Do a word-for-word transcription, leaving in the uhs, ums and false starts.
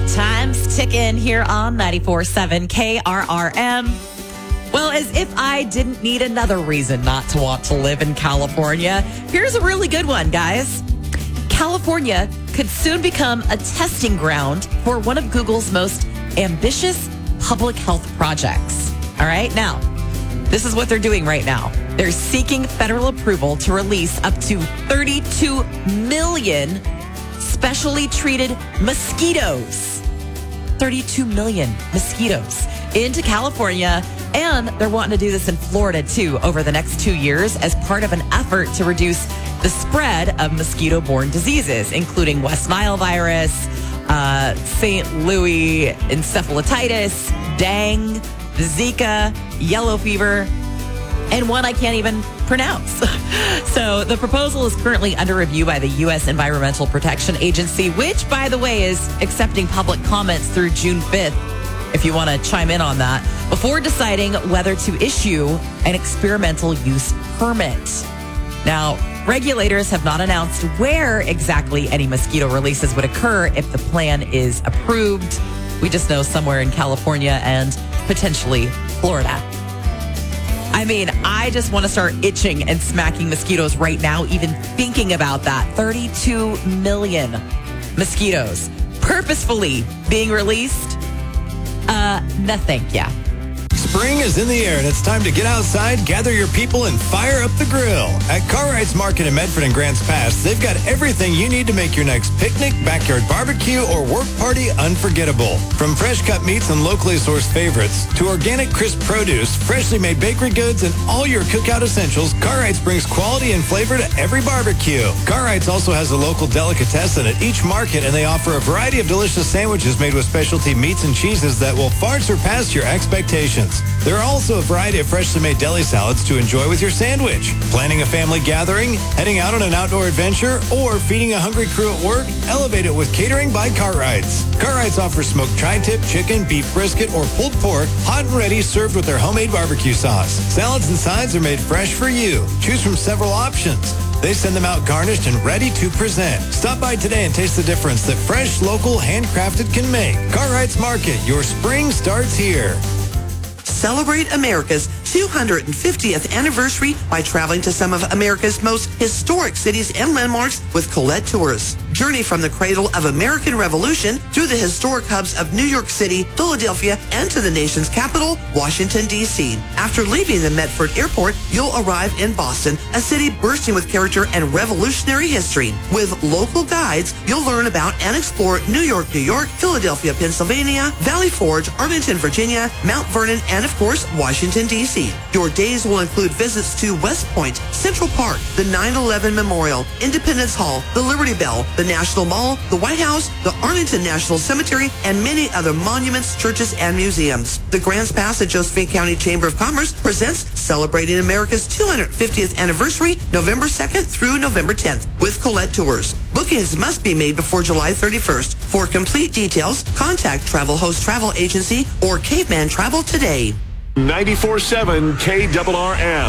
Time's ticking here on ninety-four point seven K R R M. Well, as if I didn't need another reason not to want to live in California, here's a really good one, guys. California could soon become a testing ground for one of Google's most ambitious public health projects. All right, now, this is what they're doing right now. They're seeking federal approval to release up to thirty-two million specially treated mosquitoes. thirty-two million mosquitoes into California. And they're wanting to do this in Florida, too, over the next two years as part of an effort to reduce the spread of mosquito-borne diseases, including West Nile virus, uh, Saint Louis encephalitis, dengue, Zika, yellow fever, and one I can't even pronounce. So the proposal is currently under review by the U S Environmental Protection Agency, which, by the way, is accepting public comments through June fifth, if you want to chime in on that, before deciding whether to issue an experimental use permit. Now, regulators have not announced where exactly any mosquito releases would occur if the plan is approved. We just know somewhere in California and potentially Florida. I mean, I just want to start itching and smacking mosquitoes right now, even thinking about that. thirty-two million mosquitoes purposefully being released. Uh, no thank ya. Spring is in the air and it's time to get outside, gather your people, and fire up the grill. At Cartwright's Market in Medford and Grants Pass, they've got everything you need to make your next picnic, backyard barbecue, or work party unforgettable. From fresh cut meats and locally sourced favorites to organic crisp produce, freshly made bakery goods, and all your cookout essentials, Cartwright's brings quality and flavor to every barbecue. Cartwright's also has a local delicatessen at each market, and they offer a variety of delicious sandwiches made with specialty meats and cheeses that will far surpass your expectations. There are also a variety of freshly made deli salads to enjoy with your sandwich. Planning a family gathering, heading out on an outdoor adventure, or feeding a hungry crew at work? Elevate it with catering by Cartwright's. Cartwright's offers smoked tri-tip, chicken, beef brisket, or pulled pork, hot and ready, served with their homemade barbecue sauce. Salads and sides are made fresh for you. Choose from several options. They send them out garnished and ready to present. Stop by today and taste the difference that fresh, local, handcrafted can make. Cartwright's Market, your spring starts here. Celebrate America's two hundred fiftieth anniversary by traveling to some of America's most historic cities and landmarks with Colette Tours. Journey from the cradle of American Revolution through the historic hubs of New York City, Philadelphia, and to the nation's capital, Washington, D C After leaving the Medford Airport, you'll arrive in Boston, a city bursting with character and revolutionary history. With local guides, you'll learn about and explore New York, New York, Philadelphia, Pennsylvania, Valley Forge, Arlington, Virginia, Mount Vernon, and of course, Washington, D C Your days will include visits to West Point, Central Park, the nine eleven Memorial, Independence Hall, the Liberty Bell, the National Mall, the White House, the Arlington National Cemetery, and many other monuments, churches, and museums. The Grants Pass and Josephine County Chamber of Commerce presents Celebrating America's two hundred fiftieth Anniversary, November second through November tenth with Colette Tours. Bookings must be made before July thirty-first. For complete details, contact Travel Host Travel Agency or Caveman Travel today. ninety-four point seven K R R M.